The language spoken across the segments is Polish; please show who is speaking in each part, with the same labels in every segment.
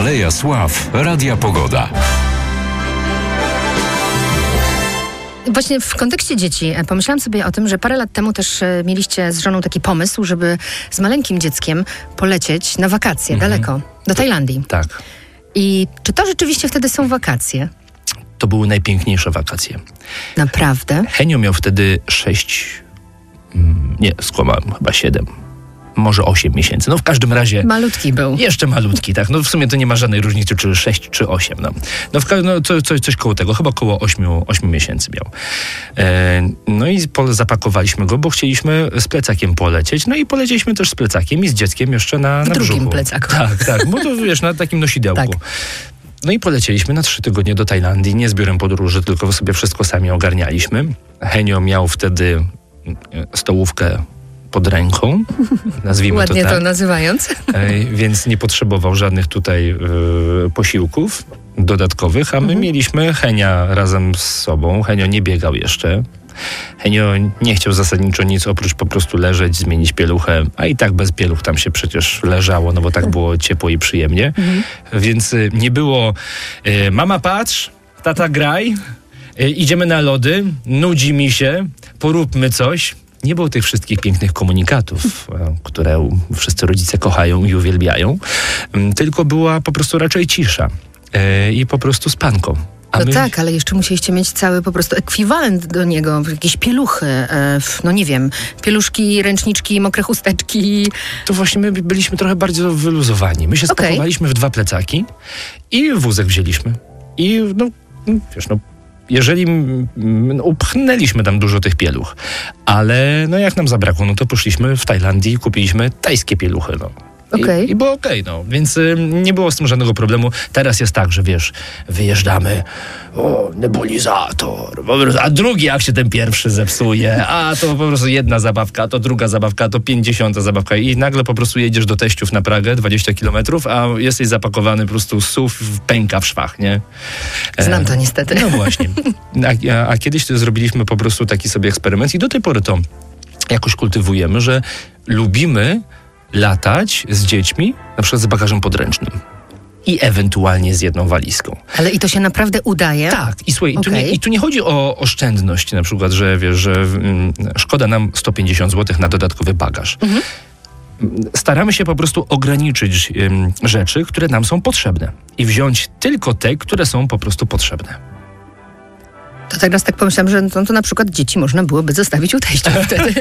Speaker 1: Aleja Sław, Radia Pogoda.
Speaker 2: Właśnie w kontekście dzieci pomyślałam sobie o tym, że parę lat temu też mieliście z żoną taki pomysł, żeby z maleńkim dzieckiem polecieć na wakacje daleko, do Tajlandii.
Speaker 3: Tak.
Speaker 2: I czy to rzeczywiście wtedy są wakacje?
Speaker 3: To były najpiękniejsze wakacje.
Speaker 2: Naprawdę?
Speaker 3: Henio miał wtedy 7, może 8 miesięcy. No w każdym razie...
Speaker 2: Malutki był.
Speaker 3: Jeszcze malutki, tak. No w sumie to nie ma żadnej różnicy, czy 6, czy 8. Coś koło tego, chyba koło 8 miesięcy miał. No i zapakowaliśmy go, bo chcieliśmy z plecakiem polecieć. No i polecieliśmy też z plecakiem i z dzieckiem jeszcze na brzuchu.
Speaker 2: drugim plecaku.
Speaker 3: Tak, bo to wiesz, na takim nosidełku.
Speaker 2: Tak.
Speaker 3: No i polecieliśmy na 3 tygodnie do Tajlandii, nie z biurem podróży, tylko sobie wszystko sami ogarnialiśmy. Henio miał wtedy stołówkę pod ręką, nazwijmy
Speaker 2: Ładnie
Speaker 3: to tak.
Speaker 2: to nazywając.
Speaker 3: Więc nie potrzebował żadnych tutaj posiłków dodatkowych, a my mieliśmy Henia razem z sobą. Henio nie biegał jeszcze. Henio nie chciał zasadniczo nic oprócz po prostu leżeć, zmienić pieluchę, a i tak bez pieluch tam się przecież leżało, no bo tak było ciepło i przyjemnie. Więc nie było mama patrz, tata graj, idziemy na lody, nudzi mi się, poróbmy coś. Nie było tych wszystkich pięknych komunikatów, które wszyscy rodzice kochają i uwielbiają, tylko była po prostu raczej cisza i po prostu spanko.
Speaker 2: Tak, ale jeszcze musieliście mieć cały po prostu ekwiwalent do niego, jakieś pieluchy, no nie wiem, pieluszki, ręczniczki, mokre chusteczki.
Speaker 3: To właśnie my byliśmy trochę bardzo wyluzowani. My się spakowaliśmy w 2 plecaki i wózek wzięliśmy. I jeżeli upchnęliśmy tam dużo tych pieluch, ale jak nam zabrakło, to poszliśmy w Tajlandii i kupiliśmy tajskie pieluchy, I było okej, więc nie było z tym żadnego problemu. Teraz jest tak, że wiesz, wyjeżdżamy, nebulizator, a drugi jak się ten pierwszy zepsuje, a to po prostu jedna zabawka, a to druga zabawka, a to 50 zabawka i nagle po prostu jedziesz do teściów na Pragę, 20 kilometrów, a jesteś zapakowany po prostu SUV pęka w szwach, nie?
Speaker 2: Znam to niestety.
Speaker 3: No właśnie. A kiedyś to zrobiliśmy po prostu taki sobie eksperyment i do tej pory to jakoś kultywujemy, że lubimy latać z dziećmi, na przykład z bagażem podręcznym i ewentualnie z jedną walizką.
Speaker 2: Ale i to się naprawdę udaje?
Speaker 3: Tak. I słuchaj, tu nie chodzi o oszczędność na przykład, że wiesz, że szkoda nam 150 zł na dodatkowy bagaż. Staramy się po prostu ograniczyć rzeczy, które nam są potrzebne i wziąć tylko te, które są po prostu potrzebne.
Speaker 2: To teraz tak pomyślałam, że to na przykład dzieci można byłoby zostawić u teściów wtedy.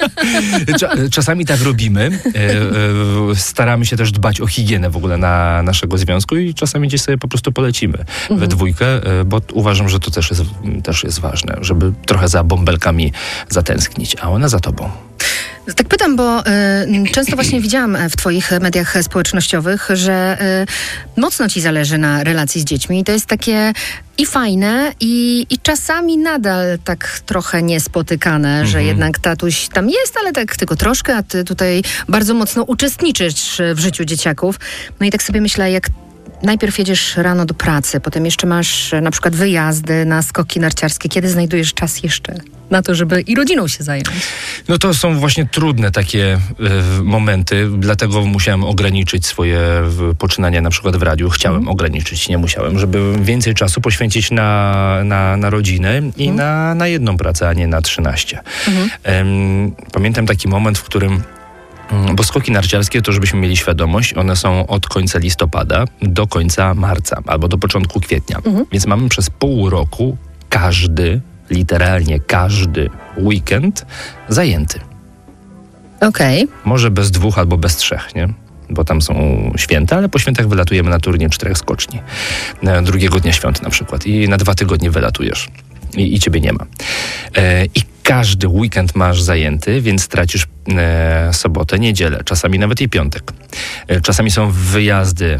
Speaker 3: Czasami tak robimy. Staramy się też dbać o higienę w ogóle naszego związku i czasami gdzieś sobie po prostu polecimy we dwójkę, bo uważam, że to też jest ważne, żeby trochę za bąbelkami zatęsknić, a ona za tobą.
Speaker 2: Tak pytam, bo często właśnie widziałam w twoich mediach społecznościowych, że mocno ci zależy na relacji z dziećmi i to jest takie i fajne i czasami nadal tak trochę niespotykane, że jednak tatuś tam jest, ale tak tylko troszkę, a ty tutaj bardzo mocno uczestniczysz w życiu dzieciaków. No i tak sobie myślę, jak najpierw jedziesz rano do pracy, potem jeszcze masz na przykład wyjazdy na skoki narciarskie. Kiedy znajdujesz czas jeszcze na to, żeby i rodziną się zająć?
Speaker 3: No to są właśnie trudne takie momenty, dlatego musiałem ograniczyć swoje poczynania na przykład w radiu. Chciałem ograniczyć, nie musiałem, żeby więcej czasu poświęcić na rodzinę i na jedną pracę, a nie na 13. Pamiętam taki moment, w którym bo skoki narciarskie, to żebyśmy mieli świadomość, one są od końca listopada do końca marca albo do początku kwietnia. Więc mamy przez pół roku literalnie każdy weekend zajęty.
Speaker 2: Okej.
Speaker 3: Może bez 2 albo bez 3, nie? Bo tam są święta, ale po świętach wylatujemy na turniej 4 skoczni. Drugiego dnia świąt na przykład. I na 2 tygodnie wylatujesz. I ciebie nie ma. I każdy weekend masz zajęty, więc tracisz sobotę, niedzielę, czasami nawet i piątek. Czasami są wyjazdy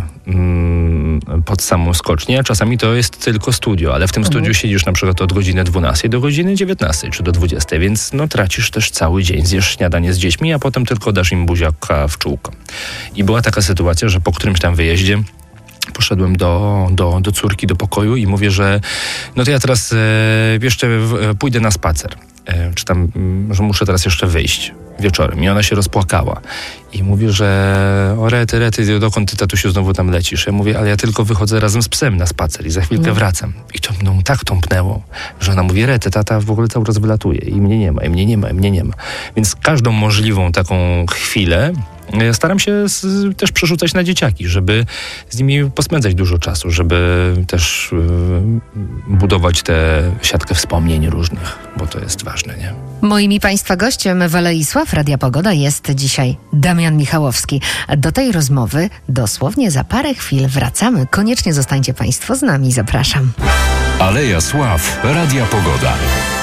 Speaker 3: pod samą skocznię, a czasami to jest tylko studio, ale w tym studiu siedzisz na przykład od godziny 12 do godziny 19 czy do 20, więc tracisz też cały dzień. Zjesz śniadanie z dziećmi, a potem tylko dasz im buziaka w czółko. I była taka sytuacja, że po którymś tam wyjeździe poszedłem do córki, do pokoju i mówię, że to ja teraz jeszcze pójdę na spacer. Czy tam, że muszę teraz jeszcze wyjść. wieczorem i ona się rozpłakała. I mówi, że o rety, dokąd ty, tatusiu, znowu tam lecisz? Ja mówię, ale ja tylko wychodzę razem z psem na spacer i za chwilkę wracam. I to mną tak tąpnęło, że ona mówi, rety, tata w ogóle cały czas wylatuje i mnie nie ma. Więc każdą możliwą taką chwilę staram się też przerzucać na dzieciaki, żeby z nimi pospędzać dużo czasu, żeby też budować tę siatkę wspomnień różnych, bo to jest ważne, nie?
Speaker 2: Moim i Państwa gościem w Alei Sław Radia Pogoda jest dzisiaj Damian Michałowski. Do tej rozmowy dosłownie za parę chwil wracamy. Koniecznie zostańcie Państwo z nami, zapraszam.
Speaker 1: Aleja Sław Radia Pogoda.